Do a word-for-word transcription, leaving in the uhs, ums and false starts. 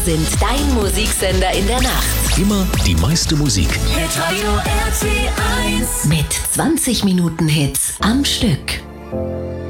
sind dein Musiksender in der Nacht. Immer die meiste Musik. Hitradio R T eins. Mit zwanzig Minuten Hits am Stück.